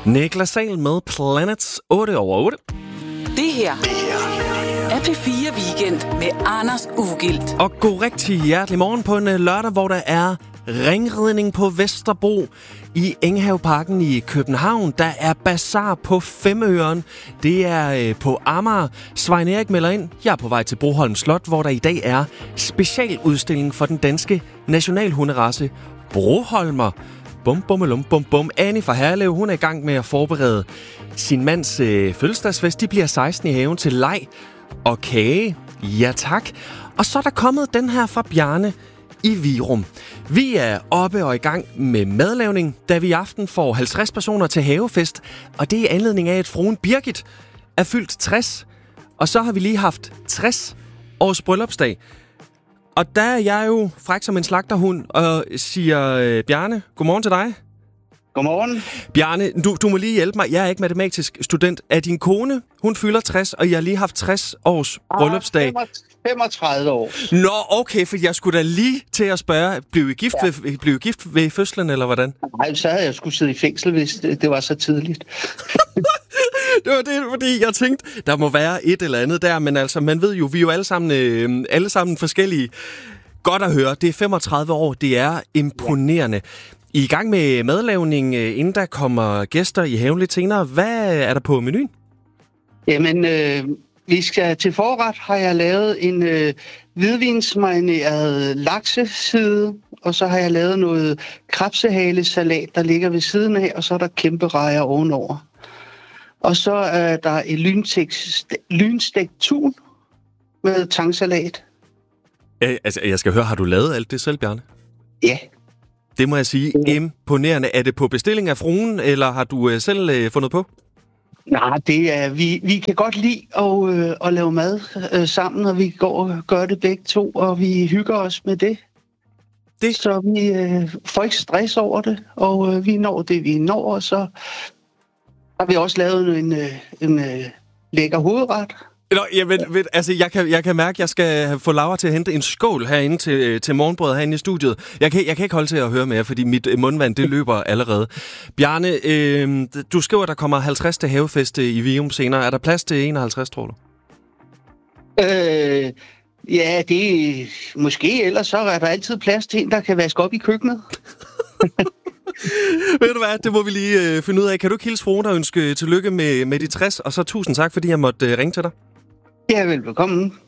Niklas Sahl med Planets 8/8. Det her er P4 Weekend med Anders Ugilt. Og god rigtig hjertelig morgen på en lørdag, hvor der er ringridning på Vesterbro i Enghaveparken i København. Der er bazar på Femøren. Det er på Amager. Svein Erik melder ind. Jeg er på vej til Broholm Slot, hvor der i dag er specialudstilling for den danske nationalhunderace Broholmer. Bum, bum, bum, bum. Annie fra Herlev, hun er i gang med at forberede sin mands fødselsdagsfest. De bliver 16 i haven til leg og kage. Ja tak. Og så er der kommet den her fra Bjarne i Virum. Vi er oppe og i gang med madlavning, da vi i aften får 50 personer til havefest. Og det er anledning af, at fruen Birgit er fyldt 60. Og så har vi lige haft 60 års bryllupsdag. Og der er jeg jo fræk som en slagterhund og siger, Bjarne, godmorgen til dig. Godmorgen. Bjarne, du må lige hjælpe mig. Jeg er ikke matematisk student. Er din kone, hun fylder 60, og jeg har lige haft 60 års bryllupsdag? 35 år. Nå, okay, for jeg skulle da lige til at spørge, blev I gift ved fødslen, eller hvordan? Nej, så havde jeg skulle sidde i fængsel, hvis det var så tidligt. Det var det, fordi jeg tænkte, der må være et eller andet der, men altså, man ved jo, vi er jo alle sammen forskellige. Godt at høre, det er 35 år, det er imponerende. I er i gang med madlavning, inden der kommer gæster i haven lidt senere. Hvad er der på menuen? Jamen, vi skal til forret, har jeg lavet en hvidvinsmarineret lakseside, og så har jeg lavet noget krabsehalesalat, der ligger ved siden af, og så er der kæmpe rejer ovenover. Og så er der et lynstegt tun med tangsalat. Altså, jeg skal høre, har du lavet alt det selv, Bjarne? Ja. Det må jeg sige, imponerende. Er det på bestilling af fruen, eller har du selv fundet på? Nej, det er vi kan godt lide at lave mad sammen, og vi går og gør det begge to, og vi hygger os med det. Så vi får ikke stress over det, og vi når det, vi når, og så har vi også lavet en lækker hovedret. Nå, jamen, altså, jeg kan mærke, at jeg skal få Laura til at hente en skål herinde til morgenbrødet herinde i studiet. Jeg kan ikke holde til at høre mere, fordi mit mundvand, det løber allerede. Bjarne, du skriver, at der kommer 50 til havefest i Virum senere. Er der plads til 51, tror du? Ja, det måske. Ellers så er der altid plads til en, der kan vaske op i køkkenet. Ved du hvad, det må vi lige finde ud af. Kan du ikke hilse fruen og ønske tillykke med de 60, og så tusind tak, fordi jeg måtte ringe til dig? Ja, velbekomme.